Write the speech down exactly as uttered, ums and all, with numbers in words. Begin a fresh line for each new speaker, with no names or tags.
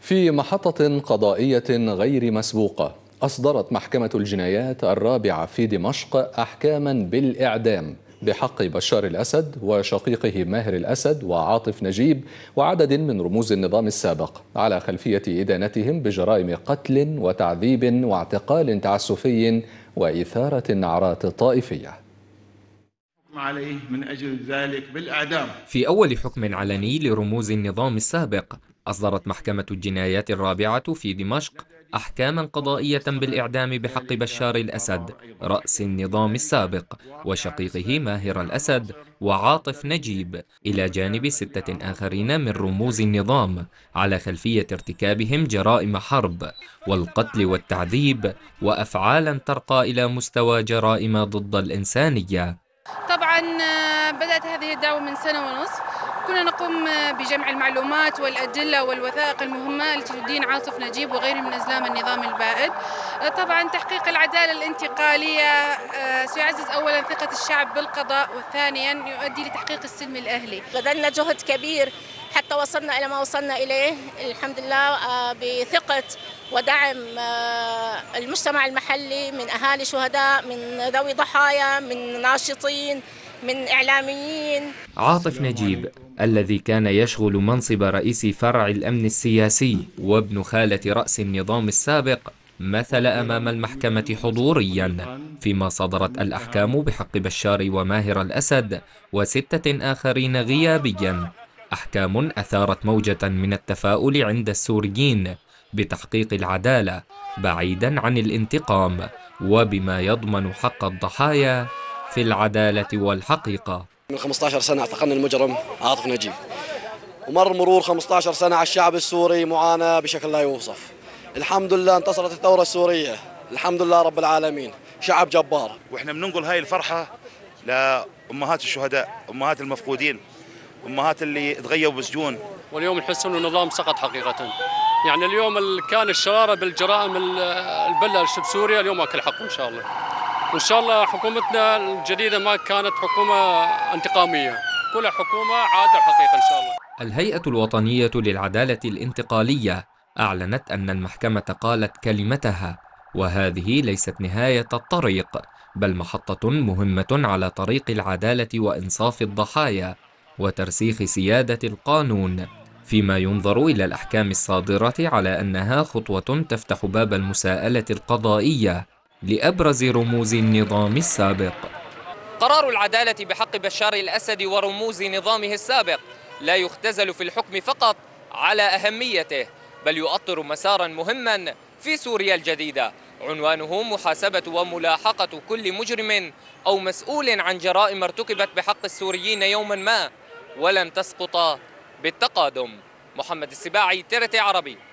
في محطة قضائية غير مسبوقة، أصدرت محكمة الجنايات الرابعة في دمشق أحكاما بالإعدام بحق بشار الأسد وشقيقه ماهر الأسد وعاطف نجيب وعدد من رموز النظام السابق على خلفية إدانتهم بجرائم قتل وتعذيب واعتقال تعسفي وإثارة نعرات طائفية.
عليه من أجل ذلك بالإعدام.
في أول حكم علني لرموز النظام السابق، أصدرت محكمة الجنايات الرابعة في دمشق أحكاما قضائية بالإعدام بحق بشار الأسد رأس النظام السابق وشقيقه ماهر الأسد وعاطف نجيب، إلى جانب ستة آخرين من رموز النظام على خلفية ارتكابهم جرائم حرب والقتل والتعذيب وأفعالا ترقى إلى مستوى جرائم ضد الإنسانية.
طبعا بدأت هذه الدعوة من سنة ونصف، كنا نقوم بجمع المعلومات والأدلة والوثائق المهمة التي تدين عاطف نجيب وغيره من أزلام النظام البائد. طبعا تحقيق العدالة الانتقالية سيعزز أولا ثقة الشعب بالقضاء، وثانيا يؤدي لتحقيق السلم الأهلي.
بذلنا جهد كبير حتى وصلنا إلى ما وصلنا إليه الحمد لله، بثقة ودعم المجتمع المحلي من أهالي شهداء، من ذوي ضحايا، من ناشطين، من إعلاميين.
عاطف نجيب الذي كان يشغل منصب رئيس فرع الأمن السياسي وابن خالة رأس النظام السابق مثل أمام المحكمة حضوريا، فيما صدرت الأحكام بحق بشار وماهر الأسد وستة آخرين غيابيا، أحكام أثارت موجة من التفاؤل عند السوريين بتحقيق العدالة بعيدا عن الانتقام، وبما يضمن حق الضحايا في العدالة والحقيقة.
من خمسة عشر سنة اعتقلنا المجرم عاطف نجيب، ومر مرور خمسة عشر سنة على الشعب السوري معاناة بشكل لا يوصف. الحمد لله انتصرت الثورة السورية، الحمد لله رب العالمين، شعب جبار.
واحنا بننقل هاي الفرحة لأمهات الشهداء، أمهات المفقودين، أمهات اللي تغيبوا بالسجون.
واليوم نحس انه النظام سقط حقيقة. يعني اليوم كان الشرارة بالجرائم البلة بسوريا، اليوم اكل حقه ان شاء الله. وان شاء الله حكومتنا الجديدة ما كانت حكومة انتقامية، كلها حكومة عادلة حقيقة ان شاء الله.
الهيئة الوطنية للعدالة الانتقالية أعلنت أن المحكمة قالت كلمتها، وهذه ليست نهاية الطريق بل محطة مهمة على طريق العدالة وإنصاف الضحايا وترسيخ سيادة القانون، فيما ينظر إلى الأحكام الصادرة على أنها خطوة تفتح باب المساءلة القضائية لأبرز رموز النظام السابق.
قرار العدالة بحق بشار الأسد ورموز نظامه السابق لا يختزل في الحكم فقط على أهميته، بل يؤطر مسارا مهما في سوريا الجديدة، عنوانه محاسبة وملاحقة كل مجرم أو مسؤول عن جرائم ارتكبت بحق السوريين يوما ما ولن تسقط بالتقادم. محمد السباعي، تي آر تي عربي.